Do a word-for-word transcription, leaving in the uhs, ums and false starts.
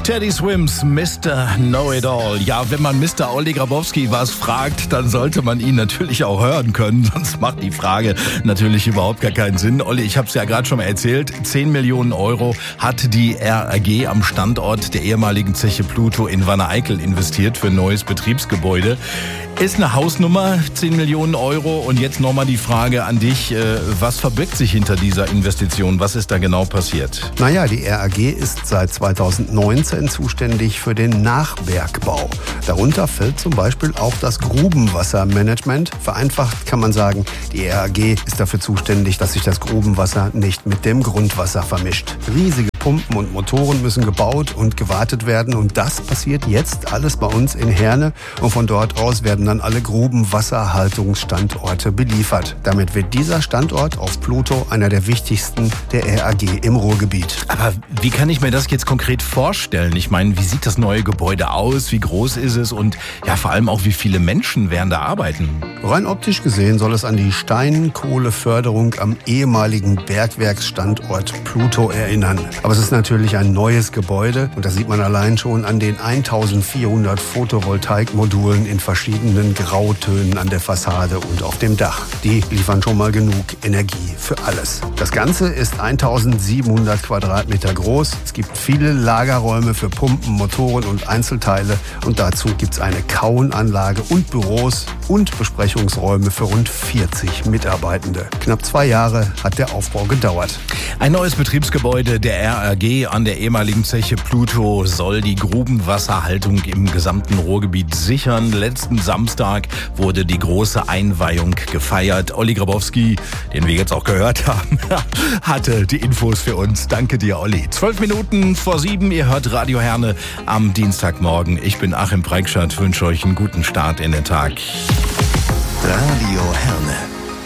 Teddy Swims, Mister Know-It-All. Ja, wenn man Mister Olli Grabowski was fragt, dann sollte man ihn natürlich auch hören können. Sonst macht die Frage natürlich überhaupt gar keinen Sinn. Olli, ich habe es ja gerade schon mal erzählt. zehn Millionen Euro hat die R A G am Standort der ehemaligen Zeche Pluto in Wanne-Eickel investiert für ein neues Betriebsgebäude. Ist eine Hausnummer, zehn Millionen Euro. Und jetzt nochmal die Frage an dich. Was verbirgt sich hinter dieser Investition? Was ist da genau passiert? Naja, die R A G ist seit zweitausendneunzehn zuständig für den Nachbergbau. Darunter fällt zum Beispiel auch das Grubenwassermanagement. Vereinfacht kann man sagen, die R A G ist dafür zuständig, dass sich das Grubenwasser nicht mit dem Grundwasser vermischt. Riesige Pumpen und Motoren müssen gebaut und gewartet werden. Und das passiert jetzt alles bei uns in Herne. Und von dort aus werden dann alle Grubenwasserhaltungsstandorte beliefert. Damit wird dieser Standort auf Pluto einer der wichtigsten der R A G im Ruhrgebiet. Aber wie kann ich mir das jetzt konkret vorstellen? Ich meine, wie sieht das neue Gebäude aus? Wie groß ist es? Und ja, vor allem auch, wie viele Menschen werden da arbeiten? Rein optisch gesehen soll es an die Steinkohleförderung am ehemaligen Bergwerksstandort Pluto erinnern. Aber es ist natürlich ein neues Gebäude und das sieht man allein schon an den eintausendvierhundert Photovoltaikmodulen in verschiedenen Grautönen an der Fassade und auf dem Dach. Die liefern schon mal genug Energie für alles. Das Ganze ist eintausendsiebenhundert Quadratmeter groß. Es gibt viele Lagerräume für Pumpen, Motoren und Einzelteile und dazu gibt es eine Kauenanlage und Büros und Besprechungsräume für rund vierzig Mitarbeitende. Knapp zwei Jahre hat der Aufbau gedauert. Ein neues Betriebsgebäude der R A G an der ehemaligen Zeche Pluto soll die Grubenwasserhaltung im gesamten Ruhrgebiet sichern. Letzten Samstag wurde die große Einweihung gefeiert. Olli Grabowski, den wir jetzt auch gehört haben, hatte die Infos für uns. Danke dir, Olli. Zwölf Minuten vor sieben, ihr hört Radio Herne am Dienstagmorgen. Ich bin Achim Preikschat, wünsche euch einen guten Start in den Tag. Radio Herne.